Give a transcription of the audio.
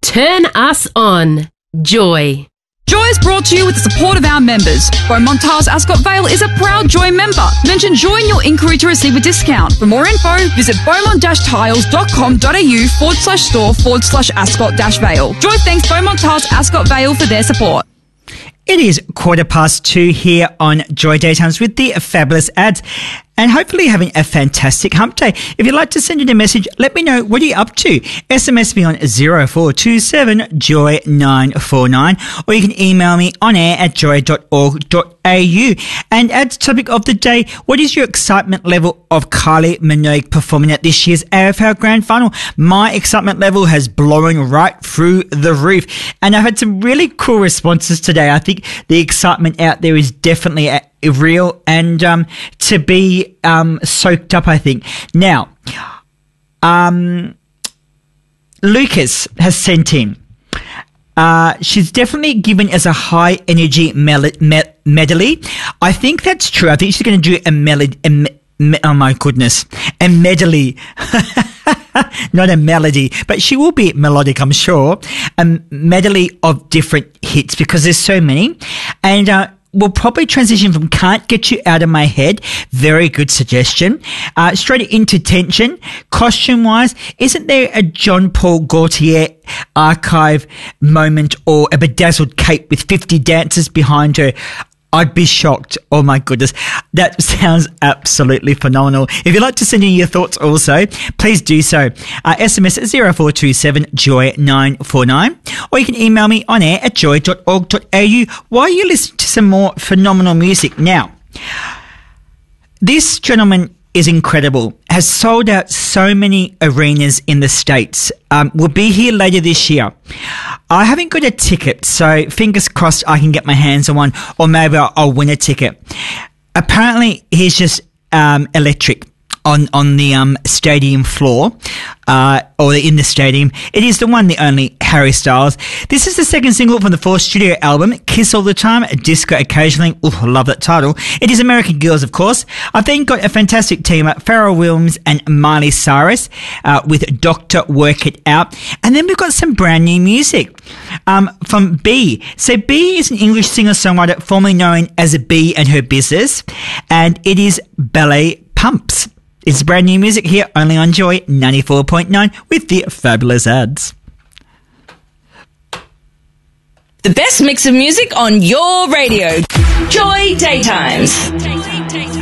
Turn us on. Joy. Joy is brought to you with the support of our members. Beaumont Tiles Ascot Vale is a proud Joy member. Mention Joy in your inquiry to receive a discount. For more info, visit beaumont-tiles.com.au/store/Ascot-Vale. Joy thanks Beaumont Tiles Ascot Vale for their support. It is 2:15 here on Joy Daytimes with the fabulous ads. And hopefully you're having a fantastic hump day. If you'd like to send in a message, let me know what are you up to. SMS me on 0427 Joy 949, or you can email me on air at joy.org.au. And as topic of the day, what is your excitement level of Kylie Minogue performing at this year's AFL Grand Final? My excitement level has blown right through the roof, and I've had some really cool responses today. I think the excitement out there is definitely real and to be soaked up, I think. Now, Lucas has sent in. She's definitely given us a high energy medley. I think that's true. I think she's going to do a medley. Oh my goodness, a medley. Not a melody, but she will be melodic, I'm sure. A medley of different hits because there's so many. And we'll probably transition from Can't Get You Out of My Head. Very good suggestion. Straight into Tension. Costume-wise, isn't there a John Paul Gaultier archive moment or a bedazzled cape with 50 dancers behind her? I'd be shocked. Oh my goodness. That sounds absolutely phenomenal. If you'd like to send in your thoughts also, please do so. SMS at 0427 Joy 949, or you can email me on air at joy.org.au while you listen to some more phenomenal music. Now, this gentleman is incredible, has sold out so many arenas in the States, will be here later this year. I haven't got a ticket, so fingers crossed I can get my hands on one, or maybe I'll win a ticket. Apparently, he's just electric on the stadium floor, or in the stadium. It is the one, the only Harry Styles. This is the second single from the fourth studio album, Kiss All the Time, Disco Occasionally. Ooh, I love that title. It is American Girls, of course. I've then got a fantastic team, Pharrell Williams and Miley Cyrus, with Dr. Work It Out. And then we've got some brand new music from B. So B is an English singer-songwriter formerly known as B and Her Business, and it is Ballet Pumps. It's brand new music here only on Joy 94.9 with the fabulous ads. The best mix of music on your radio. Joy Daytimes.